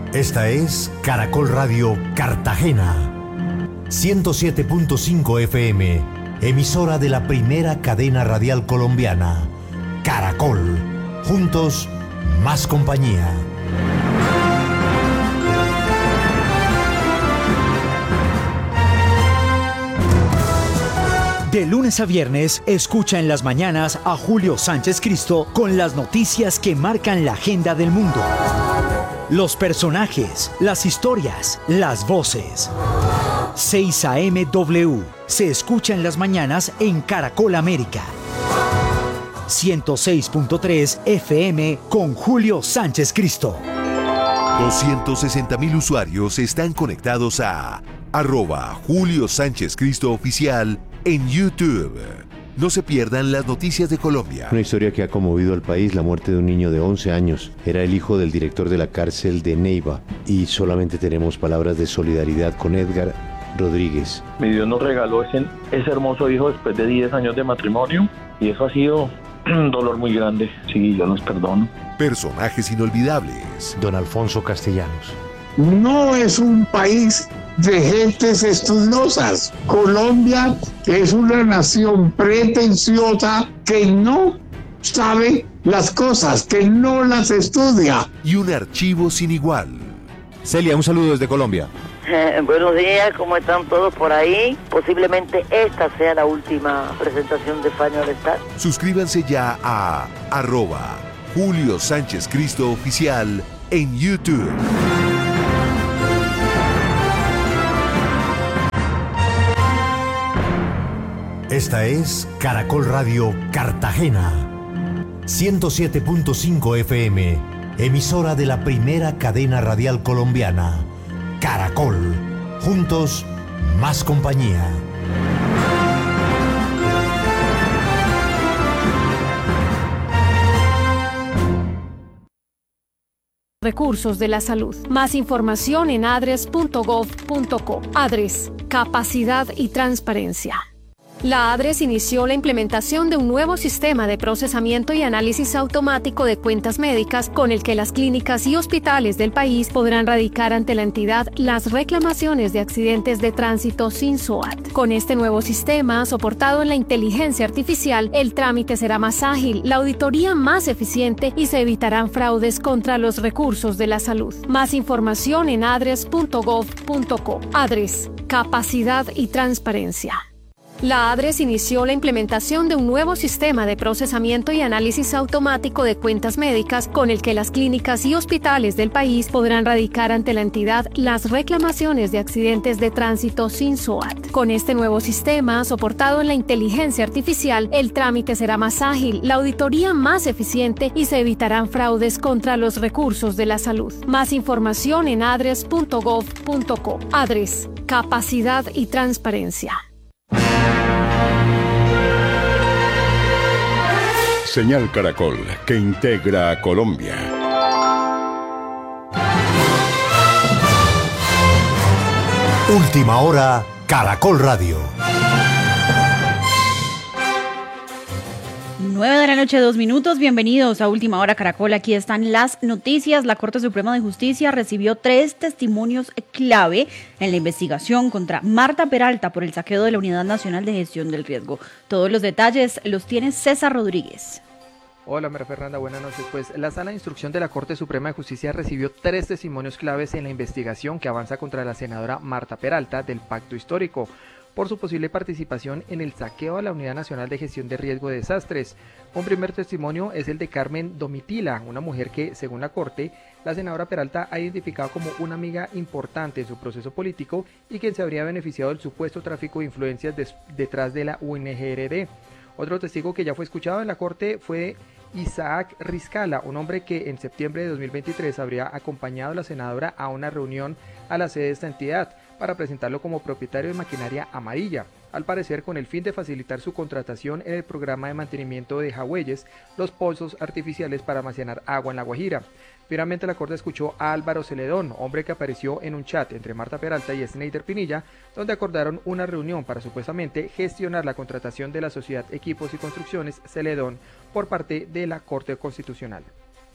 Esta es Caracol Radio Cartagena, 107.5 FM, emisora de la primera cadena radial colombiana. Caracol, juntos, más compañía. De lunes a viernes, escucha en las mañanas a Julio Sánchez Cristo con las noticias que marcan la agenda del mundo. Los personajes, las historias, las voces. 6 AM W se escucha en las mañanas en Caracol América. 106.3 FM con Julio Sánchez Cristo. 260,000 usuarios están conectados a @Julio Sánchez Cristo Oficial en YouTube. No se pierdan las noticias de Colombia. Una historia que ha conmovido al país, la muerte de un niño de 11 años. Era el hijo del director de la cárcel de Neiva y solamente tenemos palabras de solidaridad con Edgar Rodríguez. Mi Dios nos regaló ese hermoso hijo después de 10 años de matrimonio y eso ha sido un dolor muy grande. Sí, yo los perdono. Personajes inolvidables. Don Alfonso Castellanos. No es un país de gentes estudiosas. Colombia es una nación pretenciosa que no sabe las cosas, que no las estudia. Y un archivo sin igual. Celia, un saludo desde Colombia. Buenos días, ¿cómo están todos por ahí? Posiblemente esta sea la última presentación de Final Star. Suscríbanse ya a @Julio Sánchez Cristo Oficial en YouTube. Esta es Caracol Radio Cartagena, 107.5 FM, emisora de la primera cadena radial colombiana. Caracol, juntos, más compañía. Recursos de la salud. Más información en adres.gov.co. Adres, capacidad y transparencia. La ADRES inició la implementación de un nuevo sistema de procesamiento y análisis automático de cuentas médicas con el que las clínicas y hospitales del país podrán radicar ante la entidad las reclamaciones de accidentes de tránsito sin SOAT. Con este nuevo sistema, soportado en la inteligencia artificial, el trámite será más ágil, la auditoría más eficiente y se evitarán fraudes contra los recursos de la salud. Más información en adres.gov.co. ADRES, capacidad y transparencia. La ADRES inició la implementación de un nuevo sistema de procesamiento y análisis automático de cuentas médicas con el que las clínicas y hospitales del país podrán radicar ante la entidad las reclamaciones de accidentes de tránsito sin SOAT. Con este nuevo sistema, soportado en la inteligencia artificial, el trámite será más ágil, la auditoría más eficiente y se evitarán fraudes contra los recursos de la salud. Más información en adres.gov.co. ADRES, capacidad y transparencia. Señal Caracol, que integra a Colombia. Última hora, Caracol Radio. 9:02 PM. Bienvenidos a Última Hora Caracol. Aquí están las noticias. La Corte Suprema de Justicia recibió 3 testimonios clave en la investigación contra Marta Peralta por el saqueo de la Unidad Nacional de Gestión del Riesgo. Todos los detalles los tiene César Rodríguez. Hola, María Fernanda, buenas noches. Pues la Sala de Instrucción de la Corte Suprema de Justicia recibió 3 testimonios claves en la investigación que avanza contra la senadora Marta Peralta del Pacto Histórico por su posible participación en el saqueo a la Unidad Nacional de Gestión de Riesgo de Desastres. Un primer testimonio es el de Carmen Domitila, una mujer que, según la Corte, la senadora Peralta ha identificado como una amiga importante en su proceso político y quien se habría beneficiado del supuesto tráfico de influencias detrás de la UNGRD. Otro testigo que ya fue escuchado en la Corte fue Isaac Riscala, un hombre que en septiembre de 2023 habría acompañado a la senadora a una reunión a la sede de esta entidad para presentarlo como propietario de maquinaria amarilla, al parecer con el fin de facilitar su contratación en el programa de mantenimiento de Jagüeyes, los pozos artificiales para almacenar agua en La Guajira. Finalmente la Corte escuchó a Álvaro Celedón, hombre que apareció en un chat entre Marta Peralta y Sneider Pinilla, donde acordaron una reunión para supuestamente gestionar la contratación de la sociedad Equipos y Construcciones Celedón por parte de la Corte Constitucional.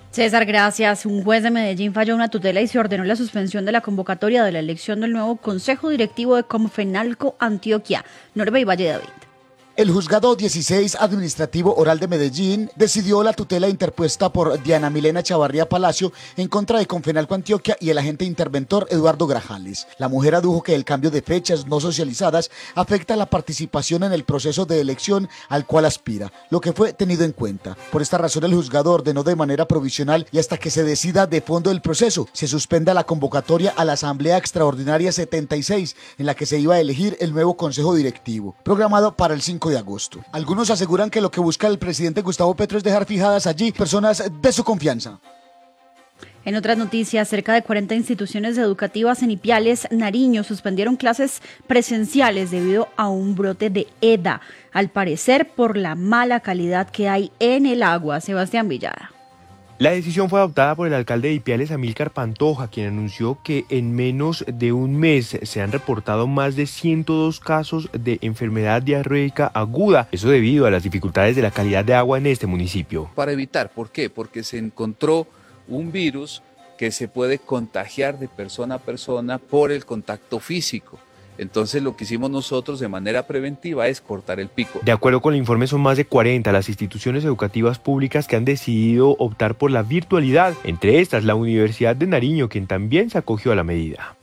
César, gracias. Un juez de Medellín falló una tutela y se ordenó la suspensión de la convocatoria de la elección del nuevo Consejo Directivo de Confenalco Antioquia. Norbe y Valle David. El juzgado 16 administrativo oral de Medellín decidió la tutela interpuesta por Diana Milena Chavarría Palacio en contra de Confenalco Antioquia y el agente interventor Eduardo Grajales. La mujer adujo que el cambio de fechas no socializadas afecta la participación en el proceso de elección al cual aspira, lo que fue tenido en cuenta. Por esta razón el juzgado ordenó de manera provisional y hasta que se decida de fondo el proceso, se suspenda la convocatoria a la Asamblea Extraordinaria 76, en la que se iba a elegir el nuevo Consejo Directivo, programado para el 5 de agosto. Algunos aseguran que lo que busca el presidente Gustavo Petro es dejar fijadas allí personas de su confianza. En otras noticias, cerca de 40 instituciones educativas en Ipiales, Nariño, suspendieron clases presenciales debido a un brote de EDA, al parecer por la mala calidad que hay en el agua. Sebastián Villada. La decisión fue adoptada por el alcalde de Ipiales, Amílcar Pantoja, quien anunció que en menos de un mes se han reportado más de 102 casos de enfermedad diarreica aguda, eso debido a las dificultades de la calidad de agua en este municipio. Para evitar, ¿por qué? Porque se encontró un virus que se puede contagiar de persona a persona por el contacto físico. Entonces lo que hicimos nosotros de manera preventiva es cortar el pico. De acuerdo con el informe, son más de 40 las instituciones educativas públicas que han decidido optar por la virtualidad, entre estas la Universidad de Nariño, quien también se acogió a la medida.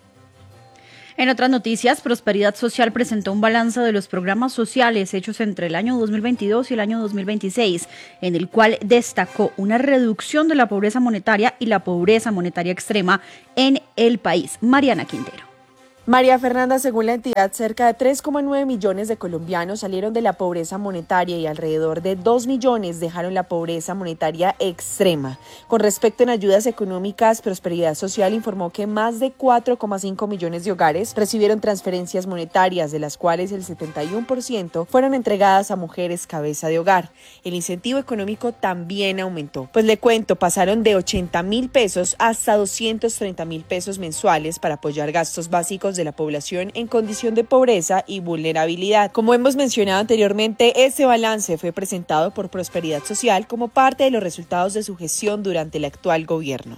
En otras noticias, Prosperidad Social presentó un balance de los programas sociales hechos entre el año 2022 y el año 2026, en el cual destacó una reducción de la pobreza monetaria y la pobreza monetaria extrema en el país. Mariana Quintero. María Fernanda, según la entidad, cerca de 3,9 millones de colombianos salieron de la pobreza monetaria y alrededor de 2 millones dejaron la pobreza monetaria extrema. Con respecto en ayudas económicas, Prosperidad Social informó que más de 4,5 millones de hogares recibieron transferencias monetarias, de las cuales el 71% fueron entregadas a mujeres cabeza de hogar. El incentivo económico también aumentó. Pues le cuento, pasaron de 80.000 pesos hasta 230.000 pesos mensuales para apoyar gastos básicos de la población en condición de pobreza y vulnerabilidad. Como hemos mencionado anteriormente, este balance fue presentado por Prosperidad Social como parte de los resultados de su gestión durante el actual gobierno.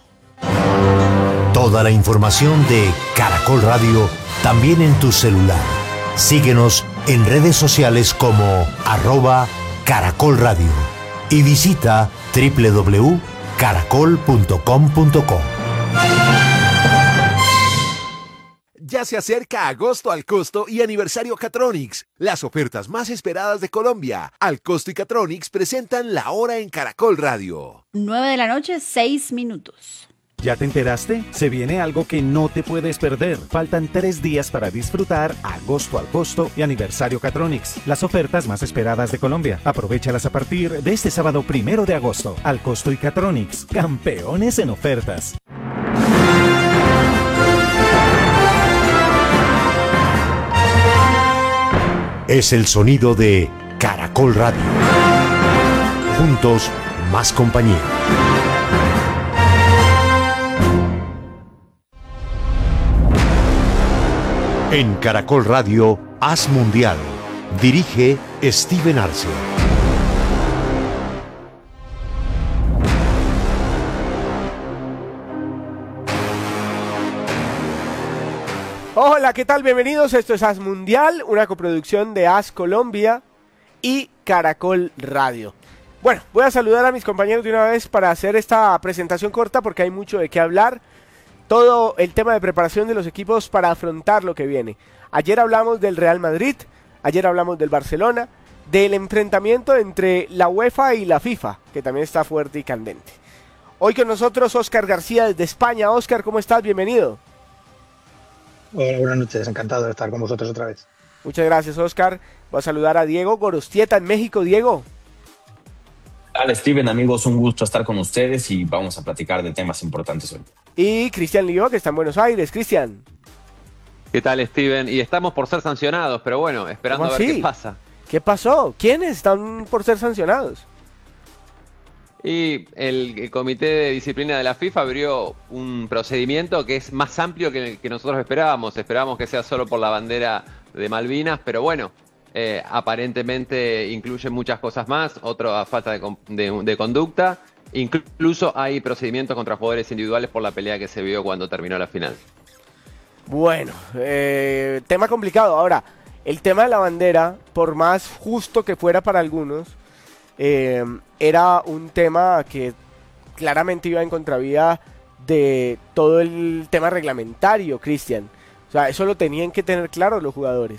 Toda la información de Caracol Radio también en tu celular. Síguenos en redes sociales como @Caracol Radio y visita www.caracol.com.co. Ya se acerca agosto al costo y aniversario Catronics, las ofertas más esperadas de Colombia. Al costo y Catronics presentan la hora en Caracol Radio. 9 de la noche, 6 minutos. ¿Ya te enteraste? Se viene algo que no te puedes perder. Faltan 3 días para disfrutar agosto al costo y aniversario Catronics, las ofertas más esperadas de Colombia. Aprovéchalas a partir de este sábado 1 de agosto. Al costo y Catronics, campeones en ofertas. Es el sonido de Caracol Radio. Juntos, más compañía. En Caracol Radio, Haz Mundial. Dirige Steven Arce. Hola, ¿qué tal? Bienvenidos, esto es Haz Mundial, una coproducción de Haz Colombia y Caracol Radio. Bueno, voy a saludar a mis compañeros de una vez para hacer esta presentación corta porque hay mucho de qué hablar. Todo el tema de preparación de los equipos para afrontar lo que viene. Ayer hablamos del Real Madrid, ayer hablamos del Barcelona, del enfrentamiento entre la UEFA y la FIFA, que también está fuerte y candente. Hoy con nosotros Óscar García desde España. Óscar, ¿cómo estás? Bienvenido. Hola, buenas noches, encantado de estar con vosotros otra vez. Muchas gracias, Óscar. Voy a saludar a Diego Gorostieta en México. Diego. Hola, Steven, amigos, un gusto estar con ustedes y vamos a platicar de temas importantes hoy. Y Cristian Lío, que está en Buenos Aires. Cristian. ¿Qué tal, Steven? Y estamos por ser sancionados, pero bueno, esperando a ver qué pasa. ¿Qué pasó? ¿Quiénes están por ser sancionados? Y el Comité de Disciplina de la FIFA abrió un procedimiento que es más amplio que el que nosotros esperábamos. Esperábamos que sea solo por la bandera de Malvinas, pero bueno, aparentemente incluye muchas cosas más. Otro a falta de conducta Incluso hay procedimientos contra jugadores individuales por la pelea que se vio cuando terminó la final. Bueno, tema complicado. Ahora, el tema de la bandera, por más justo que fuera para algunos, era un tema que claramente iba en contravía de todo el tema reglamentario, Cristian. O sea, eso lo tenían que tener claro los jugadores.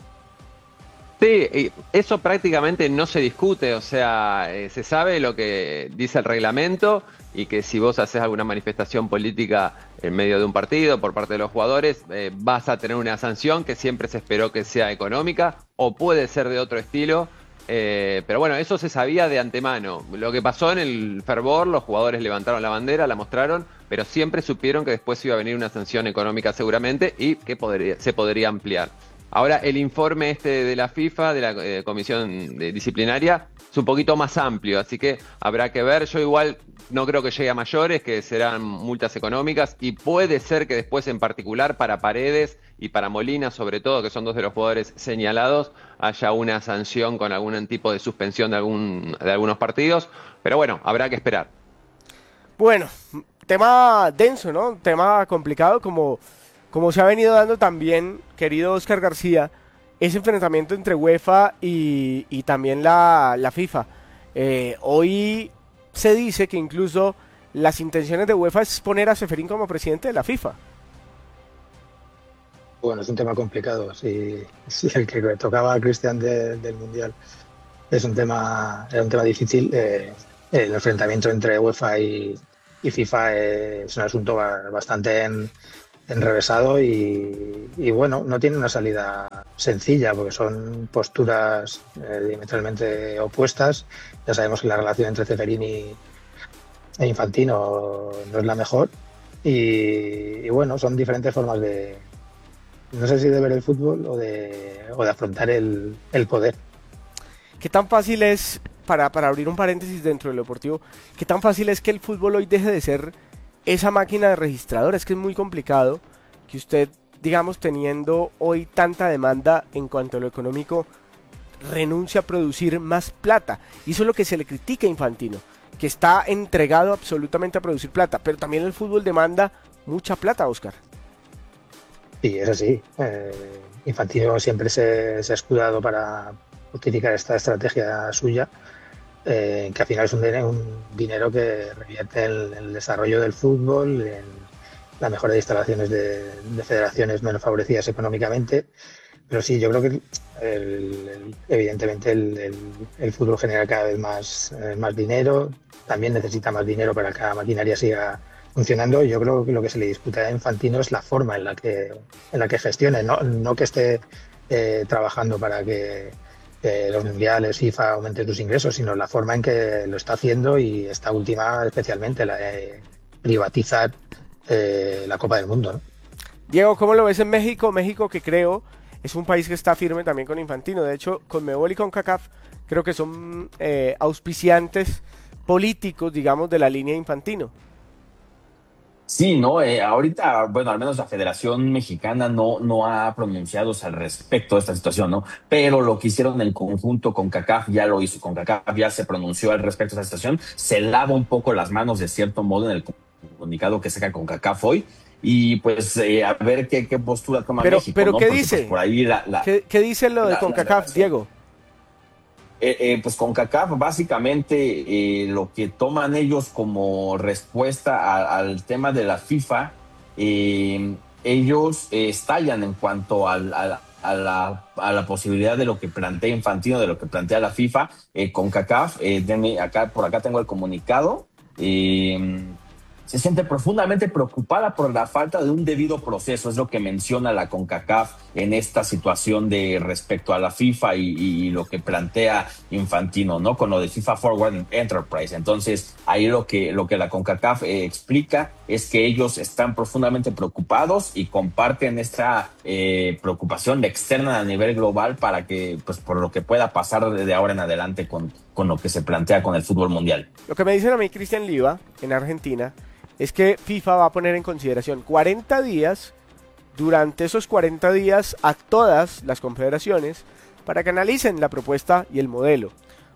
Sí, eso prácticamente no se discute, o sea, se sabe lo que dice el reglamento y que si vos haces alguna manifestación política en medio de un partido por parte de los jugadores, vas a tener una sanción que siempre se esperó que sea económica o puede ser de otro estilo, pero bueno, eso se sabía de antemano. Lo que pasó en el fervor, los jugadores levantaron la bandera, la mostraron, pero siempre supieron que después iba a venir una sanción económica seguramente y que se podría ampliar. Ahora, el informe de la FIFA, de la Comisión Disciplinaria, es un poquito más amplio, así que habrá que ver. Yo igual no creo que llegue a mayores, que serán multas económicas, y puede ser que después en particular para Paredes y para Molina, sobre todo, que son dos de los jugadores señalados, haya una sanción con algún tipo de suspensión de algunos partidos, pero bueno, habrá que esperar. Bueno, tema denso, ¿no? Tema complicado, como se ha venido dando también, querido Oscar García, ese enfrentamiento entre UEFA y también la FIFA. Hoy se dice que incluso las intenciones de UEFA es poner a Ceferín como presidente de la FIFA. Bueno, es un tema complicado. Si el que tocaba a Cristian del Mundial era un tema difícil, el enfrentamiento entre UEFA y FIFA es un asunto bastante enrevesado y bueno, no tiene una salida sencilla porque son posturas diametralmente opuestas. Ya sabemos que la relación entre Ceferín e Infantino no es la mejor y bueno, son diferentes formas no sé si de ver el fútbol o de afrontar el poder. ¿Qué tan fácil es, para abrir un paréntesis dentro del deportivo, qué tan fácil es que el fútbol hoy deje de ser esa máquina de registrador? Es que es muy complicado que usted, digamos, teniendo hoy tanta demanda en cuanto a lo económico, renuncie a producir más plata. Y eso es lo que se le critica a Infantino, que está entregado absolutamente a producir plata, pero también el fútbol demanda mucha plata, Oscar. Sí, es así. Infantino siempre se ha escudado para justificar esta estrategia suya, que al final es un dinero que revierte en el desarrollo del fútbol, en la mejora de instalaciones de federaciones menos favorecidas económicamente. Pero sí, yo creo que evidentemente el fútbol genera cada vez más dinero, también necesita más dinero para que la maquinaria siga funcionando. Yo creo que lo que se le disputa a Infantino es la forma en la que gestione, no que esté trabajando para que los mundiales, FIFA aumenten sus ingresos, sino la forma en que lo está haciendo, y esta última especialmente, la de privatizar la Copa del Mundo, ¿no? Diego, ¿cómo lo ves en México? México, que creo es un país que está firme también con Infantino. De hecho, CONMEBOL y CONCACAF creo que son auspiciantes políticos, digamos, de la línea de Infantino. Sí, ¿no? Ahorita, bueno, al menos la Federación Mexicana no ha pronunciado al respecto de esta situación, ¿no? Pero lo que hicieron en conjunto con CONCACAF ya lo hizo. CONCACAF ya se pronunció al respecto de esta situación. Se lava un poco las manos, de cierto modo, en el comunicado que saca CONCACAF hoy. Y pues a ver qué postura toma México. Pero ¿no? ¿qué Porque, dice? Pues, por ahí ¿Qué dice lo de CONCACAF, Diego? Pues CONCACAF básicamente lo que toman ellos como respuesta al tema de la FIFA, ellos estallan en cuanto a la posibilidad de lo que plantea Infantino, de lo que plantea la FIFA. CONCACAF, por acá tengo el comunicado, se siente profundamente preocupada por la falta de un debido proceso, es lo que menciona la CONCACAF en esta situación de respecto a la FIFA y lo que plantea Infantino, ¿no? Con lo de FIFA Forward Enterprise. Entonces, ahí lo que la CONCACAF explica es que ellos están profundamente preocupados y comparten esta preocupación externa a nivel global para que, pues, por lo que pueda pasar de ahora en adelante con lo que se plantea con el fútbol mundial. Lo que me dicen a mí, Cristian Liva, en Argentina, es que FIFA va a poner en consideración 40 días, durante esos 40 días, a todas las confederaciones para que analicen la propuesta y el modelo.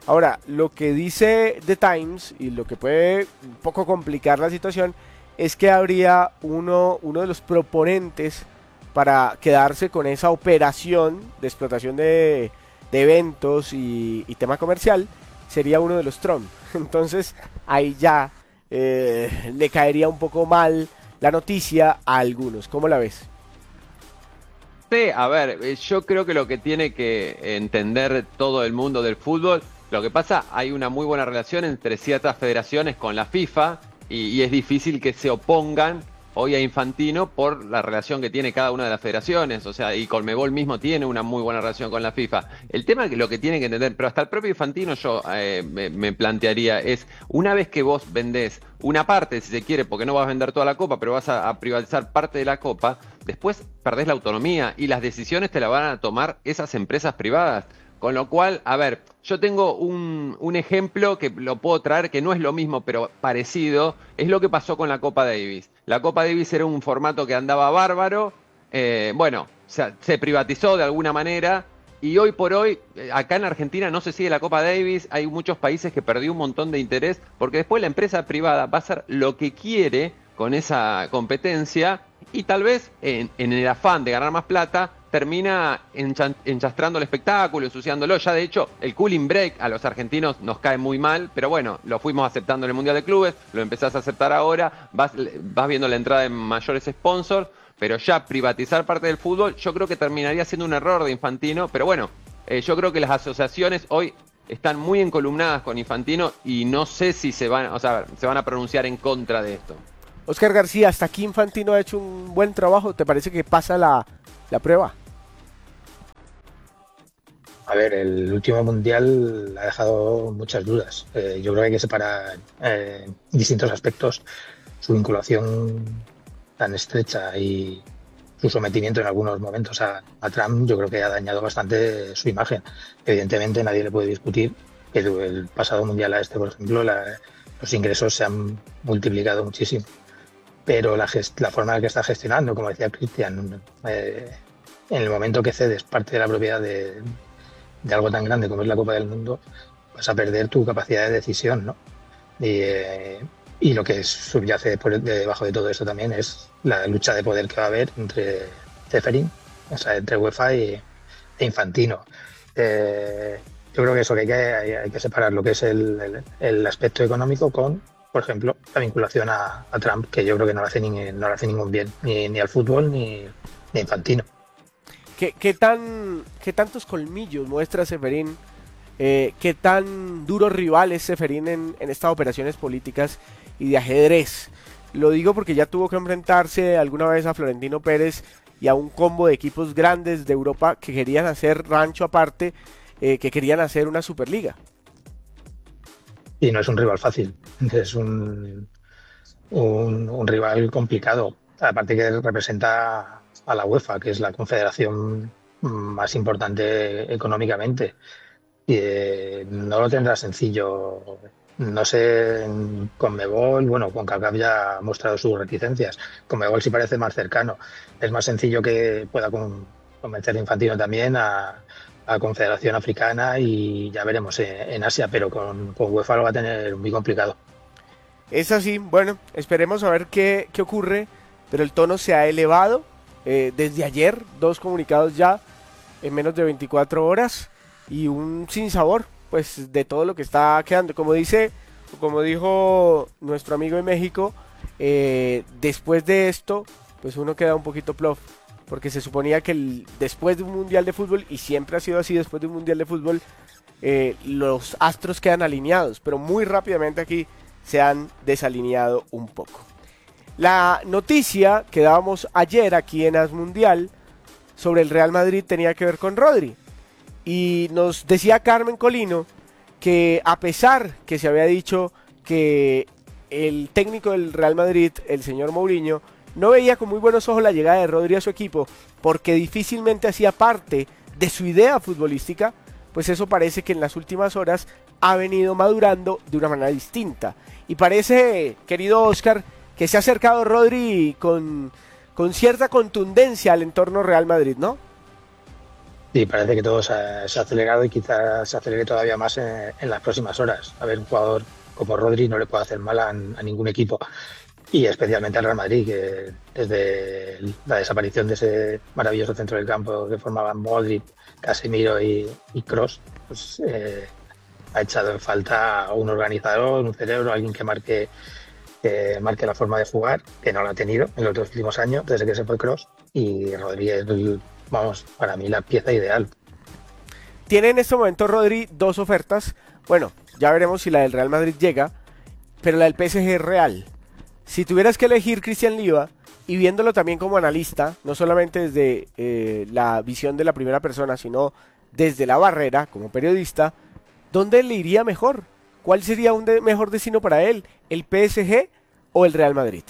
Ahora, lo que dice The Times y lo que puede un poco complicar la situación es que habría uno de los proponentes para quedarse con esa operación de explotación de eventos y tema comercial, sería uno de los Trump. Entonces ahí ya le caería un poco mal la noticia a algunos. ¿Cómo la ves? Sí, a ver, yo creo que lo que tiene que entender todo el mundo del fútbol, lo que pasa, hay una muy buena relación entre ciertas federaciones con la FIFA y es difícil que se opongan hoy a Infantino por la relación que tiene cada una de las federaciones, o sea, y Conmebol mismo tiene una muy buena relación con la FIFA. El tema que lo que tiene que entender, pero hasta el propio Infantino yo me plantearía es, una vez que vos vendés una parte, si se quiere, porque no vas a vender toda la copa, pero vas a privatizar parte de la copa, después perdés la autonomía y las decisiones te las van a tomar esas empresas privadas. Con lo cual, a ver, yo tengo un ejemplo que lo puedo traer, que no es lo mismo, pero parecido, es lo que pasó con la Copa Davis. La Copa Davis era un formato que andaba bárbaro, bueno, se privatizó de alguna manera, y hoy por hoy, acá en Argentina no se sigue la Copa Davis, hay muchos países que perdió un montón de interés, porque después la empresa privada va a hacer lo que quiere con esa competencia, y tal vez en el afán de ganar más plata, termina enchastrando el espectáculo, ensuciándolo. Ya de hecho, el cooling break a los argentinos nos cae muy mal, pero bueno, lo fuimos aceptando en el Mundial de Clubes, lo empezás a aceptar ahora, vas viendo la entrada de mayores sponsors, pero ya privatizar parte del fútbol, yo creo que terminaría siendo un error de Infantino, pero bueno, yo creo que las asociaciones hoy están muy encolumnadas con Infantino y no sé si se van a pronunciar en contra de esto. Oscar García, hasta aquí Infantino ha hecho un buen trabajo, ¿te parece que pasa la prueba? A ver, el último mundial ha dejado muchas dudas. Yo creo que hay que separar en distintos aspectos su vinculación tan estrecha y su sometimiento en algunos momentos a Trump. Yo creo que ha dañado bastante su imagen. Evidentemente nadie le puede discutir que el pasado mundial por ejemplo, los ingresos se han multiplicado muchísimo. Pero la forma en la que está gestionando, como decía Cristian, en el momento que cedes parte de la propiedad de algo tan grande como es la Copa del Mundo, vas a perder tu capacidad de decisión, ¿no? Y lo que subyace debajo de todo eso también es la lucha de poder que va a haber entre Ceferin, o sea, entre UEFA e Infantino. Yo creo que eso que hay que separar lo que es el aspecto económico con, por ejemplo, la vinculación a Trump, que yo creo que no le hace ningún bien, ni al fútbol ni a Infantino. ¿Qué tantos colmillos muestra Ceferín? ¿Qué tan duro rival es Ceferín en estas operaciones políticas y de ajedrez? Lo digo porque ya tuvo que enfrentarse alguna vez a Florentino Pérez y a un combo de equipos grandes de Europa que querían hacer rancho aparte, que querían hacer una Superliga. Y no es un rival fácil, es un rival complicado, aparte que representa a la UEFA, que es la confederación más importante económicamente. Y no lo tendrá sencillo. No sé, con Conmebol, bueno, con CONCACAF ya ha mostrado sus reticencias. Conmebol sí parece más cercano. Es más sencillo que pueda convencer a Infantino también a Confederación Africana y ya veremos en Asia, pero con UEFA lo va a tener muy complicado. Es así, bueno, esperemos a ver qué ocurre, pero el tono se ha elevado. Desde ayer, 2 comunicados ya en menos de 24 horas y un sinsabor pues de todo lo que está quedando. Como dijo nuestro amigo de México, después de esto pues uno queda un poquito plof, porque se suponía que después de un mundial de fútbol, y siempre ha sido así después de un mundial de fútbol, los astros quedan alineados, pero muy rápidamente aquí se han desalineado un poco. La noticia que dábamos ayer aquí en As Mundial sobre el Real Madrid tenía que ver con Rodri. Y nos decía Carmen Colino que a pesar que se había dicho que el técnico del Real Madrid, el señor Mourinho, no veía con muy buenos ojos la llegada de Rodri a su equipo porque difícilmente hacía parte de su idea futbolística, pues eso parece que en las últimas horas ha venido madurando de una manera distinta. Y parece, querido Oscar, que se ha acercado Rodri con cierta contundencia al entorno Real Madrid, ¿no? Sí, parece que todo se ha acelerado y quizás se acelere todavía más en las próximas horas. A ver, un jugador como Rodri no le puede hacer mal a ningún equipo, y especialmente al Real Madrid, que desde la desaparición de ese maravilloso centro del campo que formaban Modric, Casemiro y Kroos, pues ha echado en falta un organizador, un cerebro, alguien que marque la forma de jugar, que no lo ha tenido en los 2 últimos años, desde que se fue Kroos, y Rodri es, vamos, para mí la pieza ideal. Tiene en este momento Rodri 2 ofertas. Bueno, ya veremos si la del Real Madrid llega, pero la del PSG es real. Si tuvieras que elegir Cristian Liva, y viéndolo también como analista, no solamente desde la visión de la primera persona, sino desde la barrera, como periodista, ¿dónde le iría mejor? ¿Cuál sería un mejor destino para él? ¿El PSG o el Real Madrid?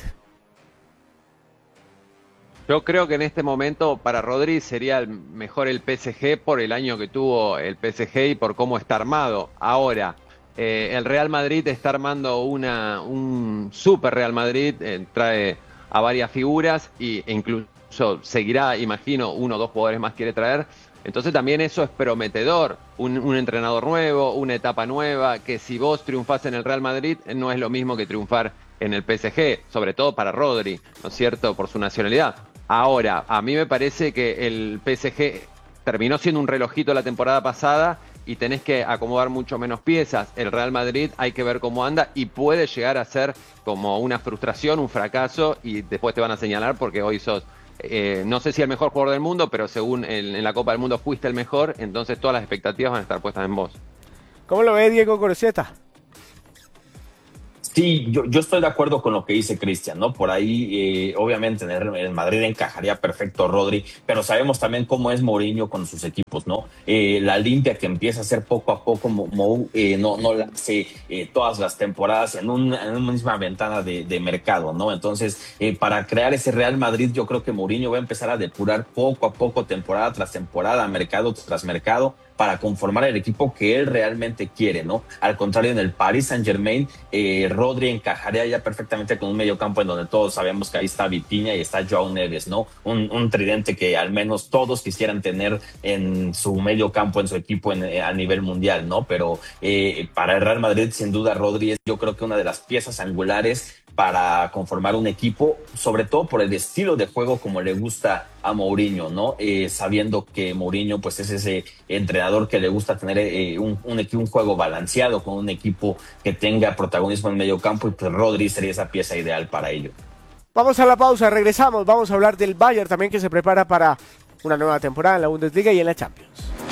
Yo creo que en este momento para Rodri sería mejor el PSG por el año que tuvo el PSG y por cómo está armado. Ahora, el Real Madrid está armando un super Real Madrid, trae a varias figuras e incluso seguirá, imagino, 1 o 2 jugadores más quiere traer. Entonces también eso es prometedor, un entrenador nuevo, una etapa nueva, que si vos triunfás en el Real Madrid no es lo mismo que triunfar en el PSG, sobre todo para Rodri, ¿no es cierto?, por su nacionalidad. Ahora, a mí me parece que el PSG terminó siendo un relojito la temporada pasada y tenés que acomodar mucho menos piezas. El Real Madrid hay que ver cómo anda y puede llegar a ser como una frustración, un fracaso, y después te van a señalar porque hoy sos, no sé si el mejor jugador del mundo, pero según en la Copa del Mundo fuiste el mejor, entonces todas las expectativas van a estar puestas en vos. ¿Cómo lo ve Diego Goroseta? Sí, yo estoy de acuerdo con lo que dice Cristian, ¿no? Por ahí, obviamente, en el Madrid encajaría perfecto Rodri, pero sabemos también cómo es Mourinho con sus equipos, ¿no? La limpia que empieza a hacer poco a poco, no la hace todas las temporadas en una misma ventana de mercado, ¿no? Entonces, para crear ese Real Madrid, yo creo que Mourinho va a empezar a depurar poco a poco, temporada tras temporada, mercado tras mercado, para conformar el equipo que él realmente quiere, ¿no? Al contrario, en el Paris Saint-Germain, Rodri encajaría ya perfectamente con un mediocampo en donde todos sabemos que ahí está Vitinha y está Joao Neves, ¿no? Un tridente que al menos todos quisieran tener en su mediocampo, en su equipo a nivel mundial, ¿no? Pero para el Real Madrid, sin duda, Rodri es, yo creo que una de las piezas angulares para conformar un equipo, sobre todo por el estilo de juego como le gusta a Mourinho, ¿no? Sabiendo que Mourinho pues es ese entrenador que le gusta tener un juego balanceado, con un equipo que tenga protagonismo en medio campo, y pues Rodri sería esa pieza ideal para ello. Vamos a la pausa, regresamos, vamos a hablar del Bayern también, que se prepara para una nueva temporada en la Bundesliga y en la Champions.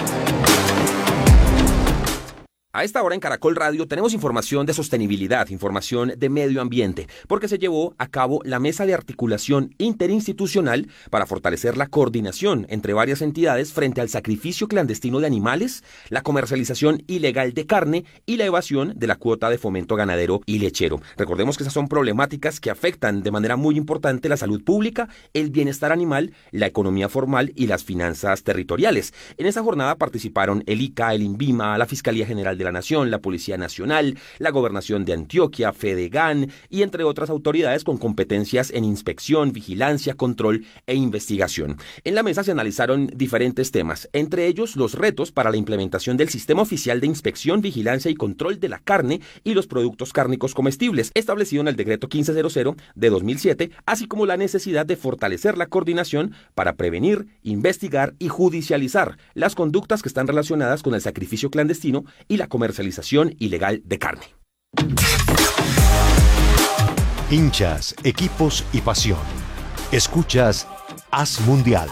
A esta hora en Caracol Radio tenemos información de sostenibilidad, información de medio ambiente, porque se llevó a cabo la mesa de articulación interinstitucional para fortalecer la coordinación entre varias entidades frente al sacrificio clandestino de animales, la comercialización ilegal de carne y la evasión de la cuota de fomento ganadero y lechero. Recordemos que esas son problemáticas que afectan de manera muy importante la salud pública, el bienestar animal, la economía formal y las finanzas territoriales. En esa jornada participaron el ICA, el INVIMA, la Fiscalía General de la Nación, la Policía Nacional, la Gobernación de Antioquia, Fedegan y entre otras autoridades con competencias en inspección, vigilancia, control e investigación. En la mesa se analizaron diferentes temas, entre ellos los retos para la implementación del Sistema Oficial de Inspección, Vigilancia y Control de la Carne y los Productos Cárnicos Comestibles, establecido en el Decreto 1500 de 2007, así como la necesidad de fortalecer la coordinación para prevenir, investigar y judicializar las conductas que están relacionadas con el sacrificio clandestino y la comercialización ilegal de carne. Hinchas, equipos y pasión. Escuchas Haz Mundial.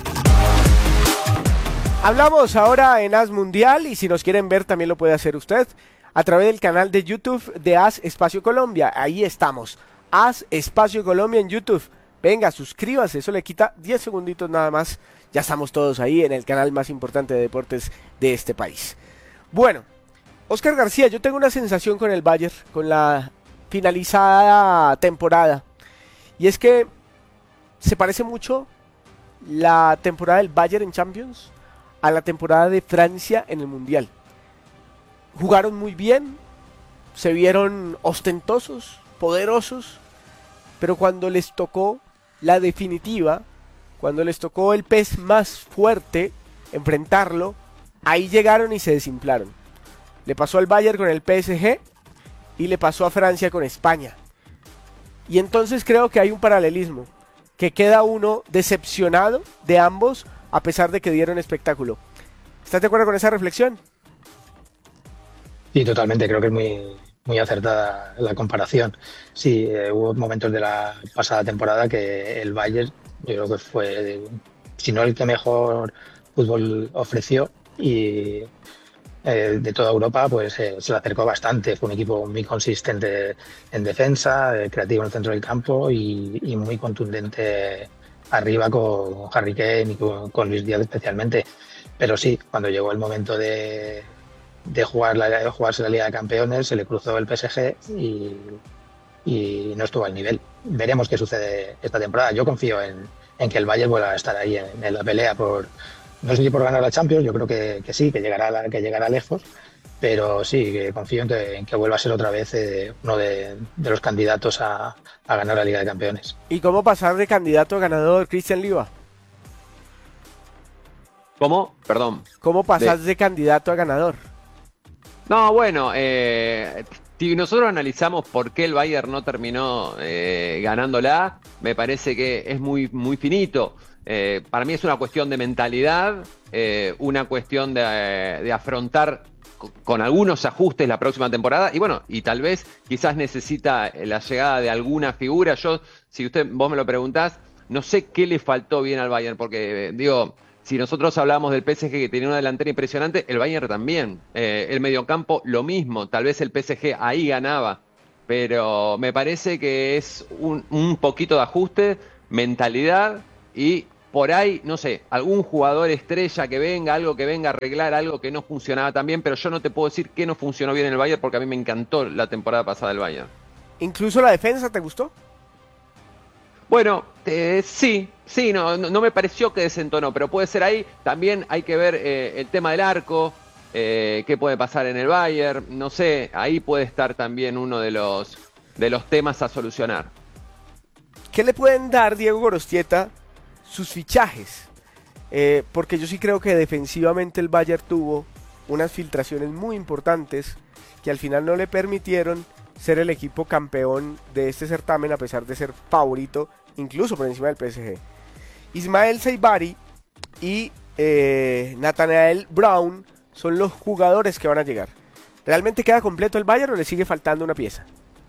Hablamos ahora en Haz Mundial, y si nos quieren ver también lo puede hacer usted a través del canal de YouTube de Haz Espacio Colombia. Ahí estamos, Haz Espacio Colombia en YouTube. Venga, suscríbase, eso le quita 10 segunditos nada más. Ya estamos todos ahí en el canal más importante de deportes de este país. Bueno, Oscar García, yo tengo una sensación con el Bayern, con la finalizada temporada, y es que se parece mucho la temporada del Bayern en Champions a la temporada de Francia en el Mundial. Jugaron muy bien, se vieron ostentosos, poderosos, pero cuando les tocó la definitiva, cuando les tocó el pez más fuerte, enfrentarlo, ahí llegaron y se desinflaron. Le pasó al Bayern con el PSG y le pasó a Francia con España. Y entonces creo que hay un paralelismo, que queda uno decepcionado de ambos a pesar de que dieron espectáculo. ¿Estás de acuerdo con esa reflexión? Sí, totalmente, creo que es muy acertada la comparación. Sí, hubo momentos de la pasada temporada que el Bayern, yo creo que fue, si no el que mejor fútbol ofreció, y de toda Europa, pues se le acercó bastante. Fue un equipo muy consistente en defensa, creativo en el centro del campo y muy contundente arriba con Harry Kane y con Luis Díaz especialmente. Pero sí, cuando llegó el momento de jugarse la Liga de Campeones, se le cruzó el PSG y no estuvo al nivel. Veremos qué sucede esta temporada. Yo confío en que el Bayern vuelva a estar ahí en la pelea no sé si por ganar la Champions, yo creo que sí, que llegará lejos, pero sí, que confío en que vuelva a ser otra vez uno de los candidatos a ganar la Liga de Campeones. ¿Y cómo pasar de candidato a ganador, Cristian Liva? ¿Cómo? Perdón. ¿Cómo pasás de candidato a ganador? No, bueno, si nosotros analizamos por qué el Bayern no terminó ganándola, me parece que es muy, muy finito. Para mí es una cuestión de mentalidad, una cuestión de afrontar con algunos ajustes la próxima temporada y bueno, y tal vez quizás necesita la llegada de alguna figura. Yo, si vos me lo preguntás, no sé qué le faltó bien al Bayern, porque digo, si nosotros hablamos del PSG que tenía una delantera impresionante, el Bayern también, el mediocampo lo mismo, tal vez el PSG ahí ganaba, pero me parece que es un poquito de ajuste, mentalidad y por ahí, no sé, algún jugador estrella que venga, algo que venga a arreglar algo que no funcionaba tan bien, pero yo no te puedo decir que no funcionó bien en el Bayern porque a mí me encantó la temporada pasada del Bayern. ¿Incluso la defensa te gustó? Bueno, sí, no me pareció que desentonó, pero puede ser ahí. También hay que ver el tema del arco, qué puede pasar en el Bayern, no sé, ahí puede estar también uno de los temas a solucionar. ¿Qué le pueden dar, Diego Gorostieta, sus fichajes? Porque yo sí creo que defensivamente el Bayern tuvo unas filtraciones muy importantes que al final no le permitieron ser el equipo campeón de este certamen a pesar de ser favorito incluso por encima del PSG. Ismael Saibari y Nathaniel Brown son los jugadores que van a llegar. ¿Realmente queda completo el Bayern o le sigue faltando una pieza?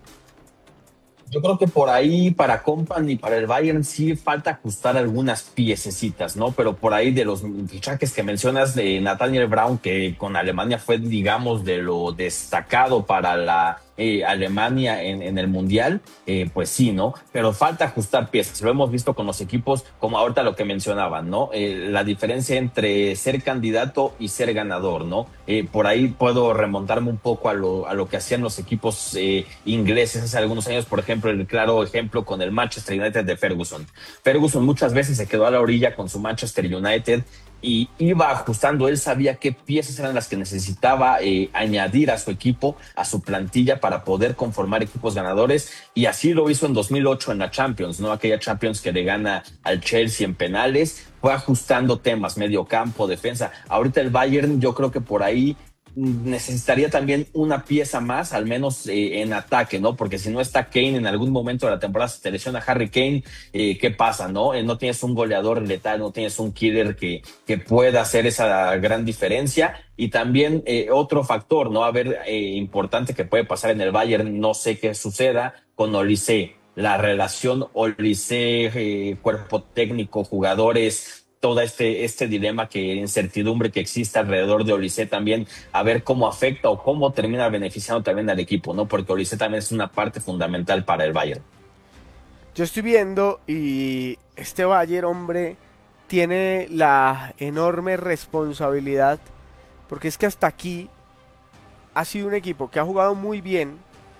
Yo creo que por ahí para Kompany y para el Bayern sí falta ajustar algunas piececitas, ¿no? Pero por ahí de los fichajes que mencionas de Nathaniel Brown, que con Alemania fue, digamos, de lo destacado para la Alemania en el Mundial, pues sí, ¿no? Pero falta ajustar piezas. Lo hemos visto con los equipos, como ahorita lo que mencionaban, ¿no? La diferencia entre ser candidato y ser ganador, ¿no? Por ahí puedo remontarme un poco a lo que hacían los equipos ingleses hace algunos años, por ejemplo, el claro ejemplo con el Manchester United de Ferguson. Ferguson muchas veces se quedó a la orilla con su Manchester United y iba ajustando. Él sabía qué piezas eran las que necesitaba añadir a su equipo, a su plantilla para poder conformar equipos ganadores, y así lo hizo en 2008 en la Champions, ¿no? Aquella Champions que le gana al Chelsea en penales, fue ajustando temas, medio campo, defensa. Ahorita el Bayern, yo creo que por ahí necesitaría también una pieza más, al menos en ataque, ¿no? Porque si no está Kane en algún momento de la temporada, se te lesiona Harry Kane, ¿qué pasa, no? No tienes un goleador letal, no tienes un killer que pueda hacer esa gran diferencia. Y también otro factor, ¿no? A ver, importante que puede pasar en el Bayern, no sé qué suceda con Olise, la relación Olise, cuerpo técnico, jugadores, todo este dilema, incertidumbre que existe alrededor de Olise también, a ver cómo afecta o cómo termina beneficiando también al equipo, ¿no? Porque Olise también es una parte fundamental para el Bayern. Yo estoy viendo y este Bayern, hombre, tiene la enorme responsabilidad, porque es que hasta aquí ha sido un equipo que ha jugado muy bien,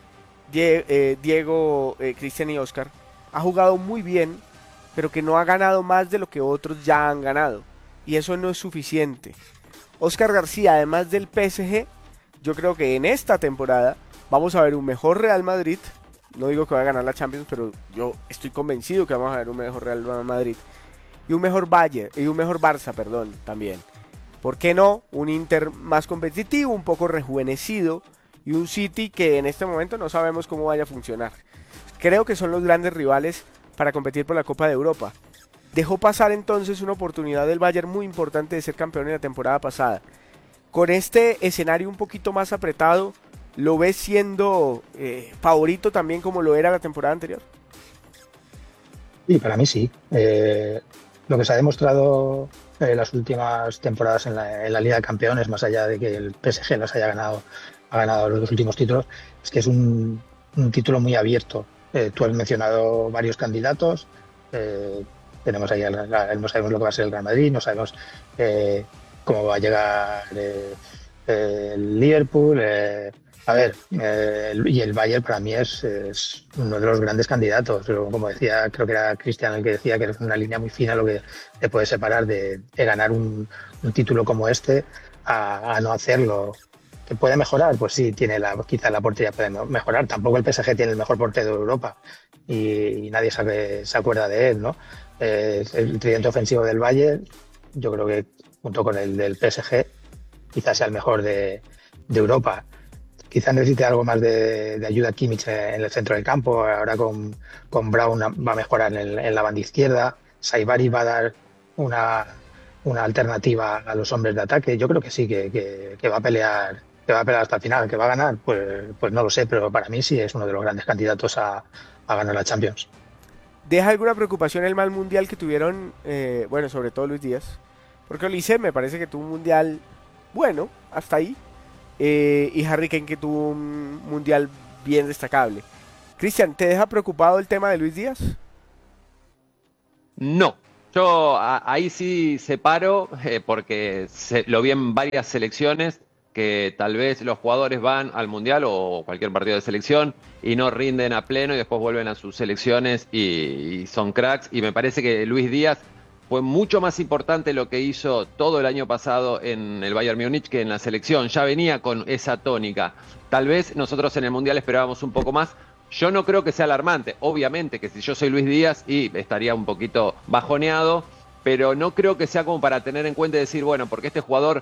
Diego, Cristian y Oscar, ha jugado muy bien, pero que no ha ganado más de lo que otros ya han ganado, y eso no es suficiente. Oscar García, además del PSG, yo creo que en esta temporada vamos a ver un mejor Real Madrid. No digo que va a ganar la Champions, pero yo estoy convencido que vamos a ver un mejor Real Madrid y un mejor Bayern, y un mejor Barça, perdón, también. ¿Por qué no? Un Inter más competitivo, un poco rejuvenecido, y un City que en este momento no sabemos cómo vaya a funcionar. Creo que son los grandes rivales para competir por la Copa de Europa. Dejó pasar entonces una oportunidad del Bayern muy importante de ser campeón en la temporada pasada. Con este escenario un poquito más apretado, ¿lo ves siendo favorito también como lo era la temporada anterior? Sí, para mí sí. Lo que se ha demostrado en las últimas temporadas en la Liga de Campeones, más allá de que el PSG los ha ganado los dos últimos títulos, es que es un título muy abierto. Tú has mencionado varios candidatos. Tenemos ahí no sabemos lo que va a ser el Real Madrid, no sabemos cómo va a llegar el Liverpool. Y el Bayern para mí es uno de los grandes candidatos. Pero como decía, creo que era Cristian el que decía que es una línea muy fina lo que te puede separar de ganar un título como este a no hacerlo. ¿Que puede mejorar? Pues sí, quizá la portería puede mejorar. Tampoco el PSG tiene el mejor portero de Europa y nadie se acuerda de él, ¿no? El tridente ofensivo del Bayern, yo creo que junto con el del PSG, quizás sea el mejor de Europa. Quizás necesite algo más de ayuda Kimmich en el centro del campo. Ahora con Brown va a mejorar en la banda izquierda. Saibari va a dar una alternativa a los hombres de ataque. Yo creo que sí, que va a pelear hasta el final. ¿Que va a ganar? Pues no lo sé, pero para mí sí es uno de los grandes candidatos a ganar la Champions. ¿Deja alguna preocupación el mal mundial que tuvieron, sobre todo Luis Díaz? Porque Olise me parece que tuvo un mundial bueno, hasta ahí. Y Harry Kane que tuvo un mundial bien destacable. Cristian, ¿te deja preocupado el tema de Luis Díaz? No, yo ahí sí separo porque lo vi en varias selecciones que tal vez los jugadores van al mundial o cualquier partido de selección y no rinden a pleno y después vuelven a sus selecciones y son cracks, y me parece que Luis Díaz fue mucho más importante lo que hizo todo el año pasado en el Bayern Múnich que en la selección. Ya venía con esa tónica. Tal vez nosotros en el Mundial esperábamos un poco más. Yo no creo que sea alarmante. Obviamente que si yo soy Luis Díaz y estaría un poquito bajoneado, pero no creo que sea como para tener en cuenta y decir, bueno, porque este jugador